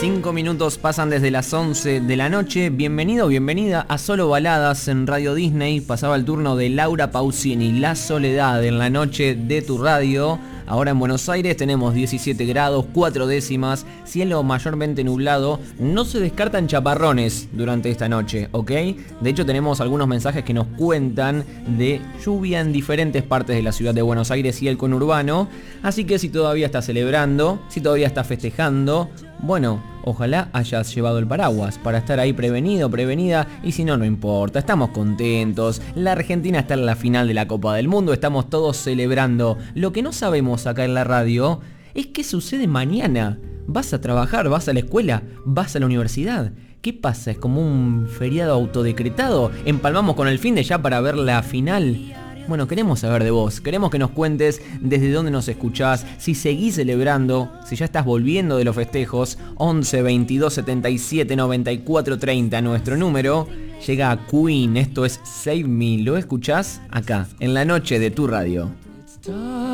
5 minutos pasan desde las 11 de la noche. Bienvenido, bienvenida a Solo Baladas en Radio Disney. Pasaba el turno de Laura Pausini, La Soledad en la noche de tu radio. Ahora en Buenos Aires tenemos 17 grados, 4 décimas, cielo mayormente nublado. No se descartan chaparrones durante esta noche, ¿ok? De hecho tenemos algunos mensajes que nos cuentan de lluvia en diferentes partes de la ciudad de Buenos Aires y el conurbano. Así que si todavía estás celebrando, si todavía estás festejando, bueno, ojalá hayas llevado el paraguas para estar ahí prevenido, prevenida, y si no, no importa, estamos contentos. La Argentina está en la final de la Copa del Mundo, estamos todos celebrando. Lo que no sabemos acá en la radio es qué sucede mañana. ¿Vas a trabajar? ¿Vas a la escuela? ¿Vas a la universidad? ¿Qué pasa? ¿Es como un feriado autodecretado? ¿Empalmamos con el fin de ya para ver la final? Bueno, queremos saber de vos, queremos que nos cuentes desde dónde nos escuchás, si seguís celebrando, si ya estás volviendo de los festejos. 11 22 77 94 30, nuestro número. Llega Queen, esto es Save Me, ¿lo escuchás? Acá, en la noche de tu radio.